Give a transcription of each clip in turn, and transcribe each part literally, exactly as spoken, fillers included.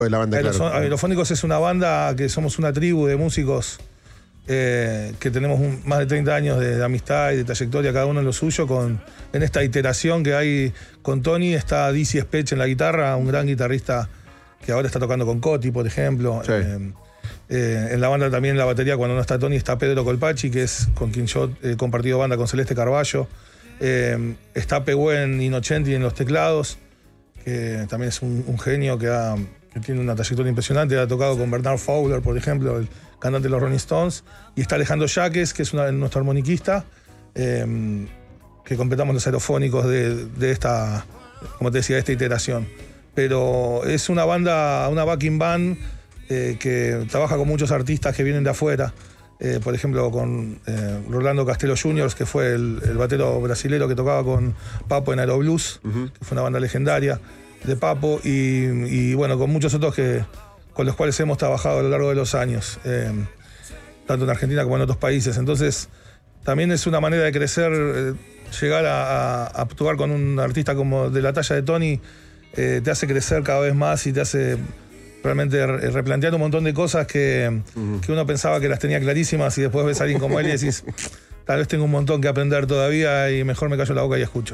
de la banda, Aeroso- claro. Aerofónicos es una banda que somos una tribu de músicos eh, que tenemos un- más de treinta años de, de amistad y de trayectoria, cada uno en lo suyo. Con, en esta iteración que hay con Tony está Dizzy Spech en la guitarra, un gran guitarrista que ahora está tocando con Coti, por ejemplo. Sí. Eh, eh, en la banda también en la batería, cuando no está Tony, está Pedro Colpacci, que es con quien yo he compartido banda con Celeste Carballo. Eh, está Pehuen Innocenti en los teclados, que también es un, un genio que, ha, que tiene una trayectoria impresionante. Ha tocado con Bernard Fowler, por ejemplo, el cantante de los Rolling Stones. Y está Alejandro Yaques, que es una- nuestro armoniquista, eh, que completamos los aerofónicos de, de esta, como te decía, de esta iteración. Pero es una banda, una backing band eh, que trabaja con muchos artistas que vienen de afuera. Eh, por ejemplo, con eh, Rolando Castelo junior, que fue el, el batero brasilero que tocaba con Papo en Aeroblues, uh-huh. que fue una banda legendaria de Papo, y, y bueno, con muchos otros que, con los cuales hemos trabajado a lo largo de los años, eh, tanto en Argentina como en otros países. Entonces, también es una manera de crecer, eh, llegar a, a, a actuar con un artista como de la talla de Tony, eh, te hace crecer cada vez más y te hace realmente replantear un montón de cosas que, uh-huh. que uno pensaba que las tenía clarísimas, y después ves a alguien como él y decís, tal vez tengo un montón que aprender todavía y mejor me callo la boca y escucho.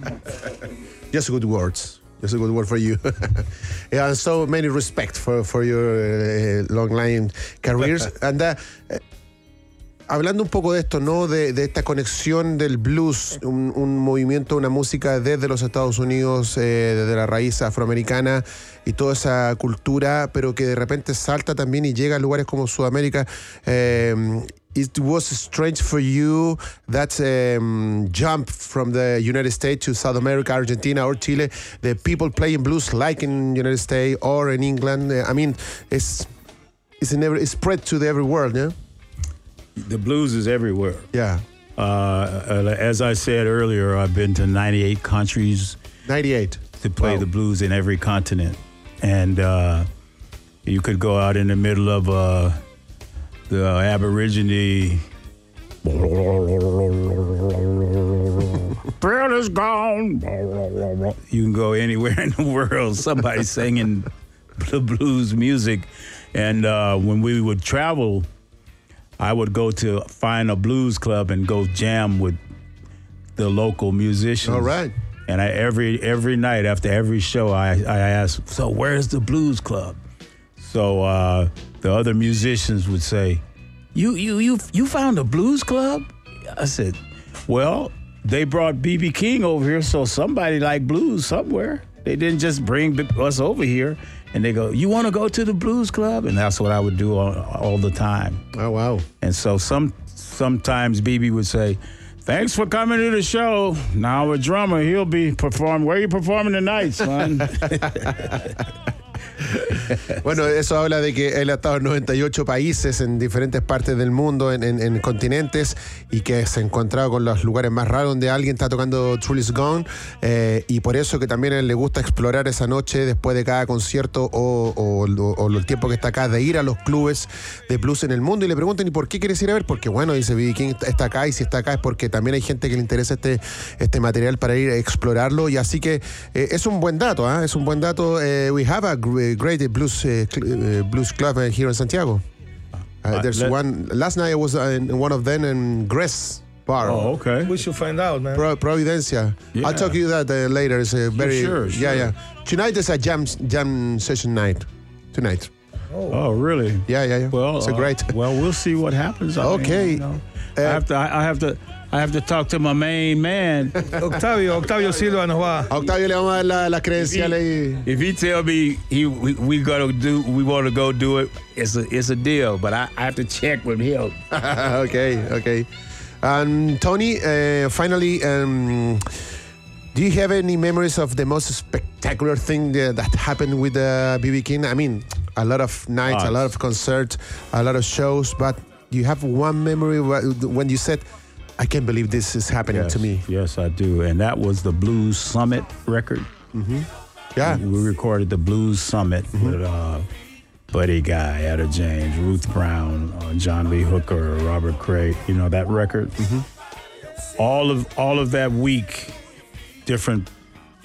Just good words. Just a good word for you. And so many respect for, for your uh, long line careers. And uh, hablando un poco de esto, ¿no? De, de esta conexión del blues, un, un movimiento, una música desde los Estados Unidos, eh, desde la raíz afroamericana y toda esa cultura, pero que de repente salta también y llega a lugares como Sudamérica. Eh, it was strange for you that um, jump from the United States to South America, Argentina or Chile, the people playing blues like in United States or in England. I mean, it's, it's, in every, it's spread to the every world, yeah? The blues is everywhere. Yeah. Uh, as I said earlier, I've been to ninety-eight countries. ninety-eight. To play Wow. the blues in every continent. And uh, you could go out in the middle of uh, the Aborigine. Thrill is gone. You can go anywhere in the world. Somebody singing the blues music. And uh, when we would travel, I would go to find a blues club and go jam with the local musicians. All right. And I, every every night after every show, I, I asked, so where's the blues club? So uh, the other musicians would say, you you you you found a blues club? I said, well, they brought B B King over here, so somebody liked blues somewhere. They didn't just bring us over here. And they go, you want to go to the blues club? And that's what I would do all, all the time. Oh, wow. And so some sometimes B B would say, thanks for coming to the show. Now a drummer, he'll be performing. Where are you performing tonight, son? Bueno, eso habla de que él ha estado en noventa y ocho países, en diferentes partes del mundo, en, en, en continentes, y que se ha encontrado con los lugares más raros donde alguien está tocando Thrill Is Gone, eh, y por eso que también a él le gusta explorar esa noche después de cada concierto o, o, o, o el tiempo que está acá, de ir a los clubes de blues en el mundo. Y le preguntan, ¿y por qué quieres ir a ver? Porque bueno, dice B B King está acá, y si está acá es porque también hay gente que le interesa este, este material para ir a explorarlo. Y así que eh, es un buen dato, ¿eh? Es un buen dato. Eh, we have a great blues uh, cl- uh, blues club uh, here in Santiago. Uh, there's let- one. Last night I was uh, in one of them in Gress Bar. Oh, okay. We should find out, man. Pro- Providencia. Yeah. I'll talk to you that uh, later. It's a very sure, yeah sure. yeah. Tonight is a jam jam session night. Tonight. Oh, really? Yeah yeah yeah. Well, it's a uh, great. well, we'll see what happens. I mean, Okay. you know, Uh, I have to. I have to. I have to talk to my main man. Octavio, Octavio Silva nos va. A Octavio le vamos a dar la- las credenciales y. If he tell me he we, we gotta do we want to go do it, it's a it's a deal. But I, I have to check with him. okay, okay. And Tony, uh, finally, um, do you have any memories of the most spectacular thing that, that happened with uh, B B King? I mean, a lot of nights, a lot of concerts, a lot of shows, but you have one memory when you said, I can't believe this is happening Yes, to me. yes, I do, and that was the Blues Summit record. Mm-hmm. Yeah. We recorded the Blues Summit mm-hmm. with uh, Buddy Guy, Etta James, Ruth Brown, uh, John Lee Hooker, Robert Cray. You know that record. Mm-hmm. All of all of that week, different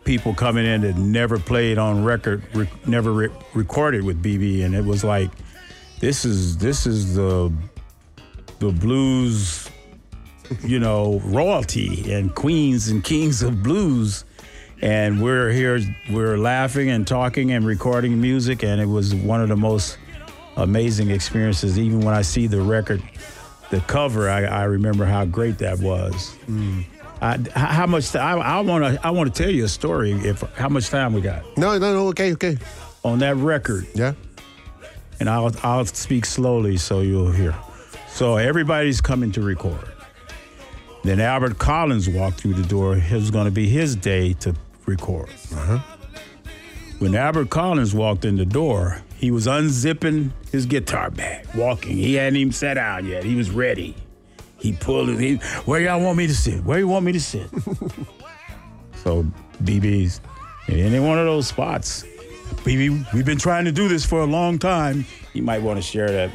people coming in that never played on record, re- never re- recorded with B B, and it was like, this is this is the the blues, you know, royalty and queens and kings of blues. And we're here, we're laughing and talking and recording music, and it was one of the most amazing experiences. Even when I see the record, the cover, I, I remember how great that was. Mm. I, how much? I, I want to. I want to tell you a story. If how much time we got? No, no, no. Okay, okay. On that record, yeah. And I'll I'll speak slowly so you'll hear. So everybody's coming to record. Then Albert Collins walked through the door. It was going to be his day to record. Uh-huh. When Albert Collins walked in the door, he was unzipping his guitar bag, walking. He hadn't even sat down yet. He was ready. He pulled it. He, where y'all want me to sit? Where you want me to sit? So B B's in any one of those spots. B B, we've been trying to do this for a long time. You might want to share that.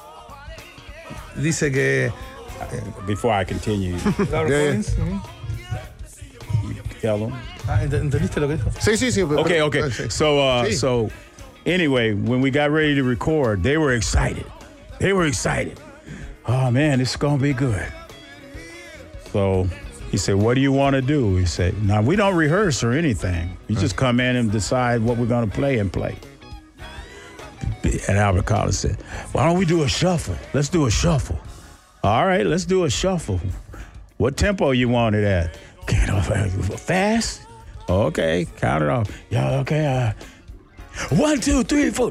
Dice que before I continue. Albert Yeah, Collins. yeah. You tell them. Ah, ¿entendiste lo que dijo? Sí, sí, sí. Okay, okay. So, uh, Sí. so anyway, when we got ready to record, they were excited. They were excited. Oh man, this is gonna be good. So he said, "What do you want to do?" He said, "Now we don't rehearse or anything. You just come in and decide what we're gonna play and play." And Albert Collins said, "Why don't we do a shuffle? Let's do a shuffle." All right, let's do a shuffle. What tempo you want it at? Fast? Okay, count it off. Yeah, okay. Uh, one, two, three, four.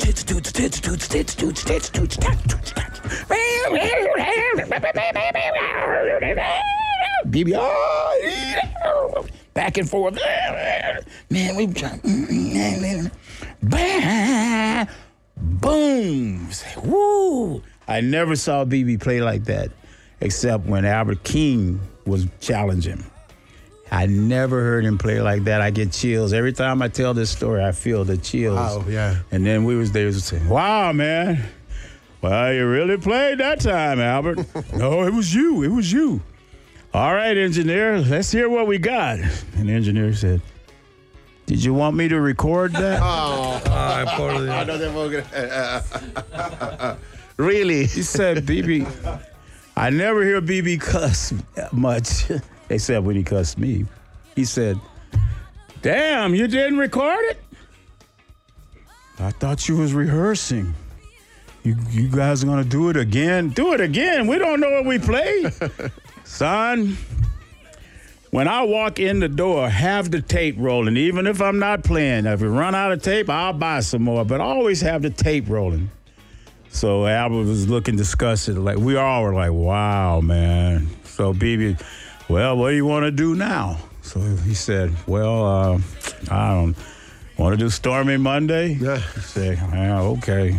B B, back and forth. Man, we trying. Boom. Woo. I never saw B B play like that, except when Albert King was challenging. I never heard him play like that. I get chills. Every time I tell this story, I feel the chills. Wow, yeah. And then we was there saying, wow, man. Well, you really played that time, Albert. No, it was you. It was you. All right, engineer, let's hear what we got. And the engineer said, did you want me to record that? Oh, Ay, por Dios. no te puedo creer. Really? He said, B B, I never hear B B cuss much, except when he cussed me. He said, damn, you didn't record it? I thought you was rehearsing. You you guys are gonna do it again? Do it again. We don't know what we played. Son, when I walk in the door, have the tape rolling. Even if I'm not playing, if we run out of tape, I'll buy some more. But always have the tape rolling. So Albert was looking disgusted. Like we all were like, wow, man. So B B, well, what do you want to do now? So he said, well, uh, I don't want to do Stormy Monday. Yeah. He said, yeah, okay.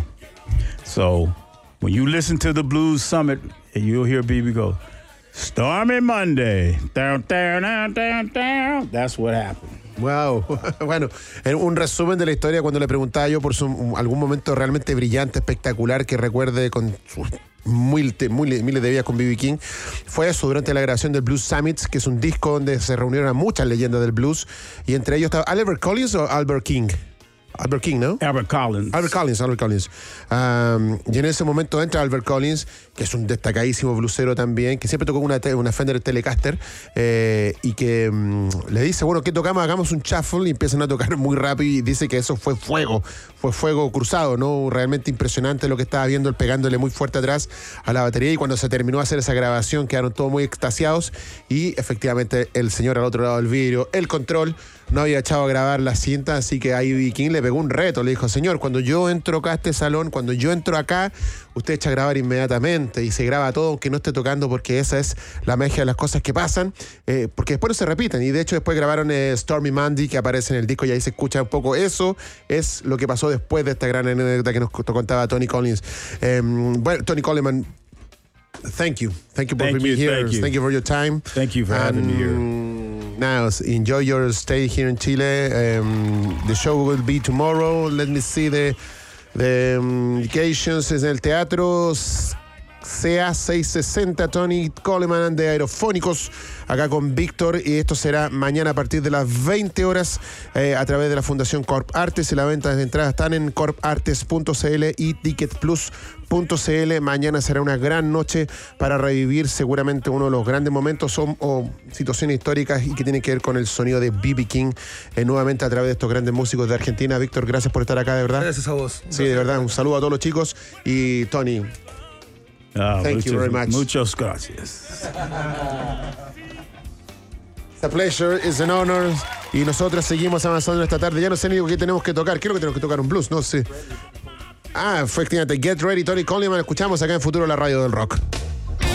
So when you listen to the Blues Summit, you'll hear B B go, Stormy Monday. Down, down, down, down, down. That's what happened. Wow. Bueno, en un resumen de la historia cuando le preguntaba yo por su, algún momento realmente brillante, espectacular que recuerde con sus muy, muy, miles de vidas con B B King, fue eso durante la grabación del Blues Summits, que es un disco donde se reunieron a muchas leyendas del blues y entre ellos estaba Albert Collins o Albert King. Albert King, ¿no? Albert Collins. Albert Collins, Albert Collins. Um, y en ese momento entra Albert Collins, que es un destacadísimo blusero también, que siempre tocó una, una Fender Telecaster, eh, y que um, le dice, bueno, ¿qué tocamos? Hagamos un shuffle, y empiezan a tocar muy rápido, y dice que eso fue fuego, fue fuego cruzado, ¿no? Realmente impresionante lo que estaba viendo, él pegándole muy fuerte atrás a la batería, y cuando se terminó de hacer esa grabación quedaron todos muy extasiados, y efectivamente el señor al otro lado del vidrio, el control, no había echado a grabar la cinta, así que ahí B B King le pegó un reto, le dijo, señor, cuando yo entro acá a este salón, cuando yo entro acá, usted echa a grabar inmediatamente y se graba todo aunque no esté tocando, porque esa es la magia de las cosas que pasan, eh, porque después no se repiten, y de hecho después grabaron eh, Stormy Monday, que aparece en el disco y ahí se escucha un poco. Eso es lo que pasó después de esta gran anécdota que nos contaba Tony Collins. Eh, bueno, Tony Coleman, thank you. Thank you for Thank being you, here. thank you. Thank you for your time. Thank you for having me here. Now, enjoy your stay here in Chile. Um, the show will be tomorrow. Let me see the, the um, indications. Es en el Teatro C A seiscientos sesenta, Tony Coleman de Aerofónicos, acá con Víctor, y esto será mañana a partir de las veinte horas eh, a través de la Fundación Corp Artes, y la venta de entradas están en corp artes punto c l y ticket plus punto c l. Mañana será una gran noche para revivir seguramente uno de los grandes momentos o, o situaciones históricas y que tienen que ver con el sonido de B B King, eh, nuevamente a través de estos grandes músicos de Argentina. Víctor, gracias por estar acá, de verdad. Gracias a vos. Sí, de verdad, un saludo a todos los chicos. Y Tony, Ah, thank muchos, you very much. Muchas gracias. It's a pleasure, it's an honor. Y nosotros seguimos avanzando esta tarde. Ya no sé ni qué tenemos que tocar. Creo que tenemos que tocar un blues, no sé. Ah, efectivamente. Get Ready, Tony Coleman. Escuchamos acá en Futuro la radio del rock.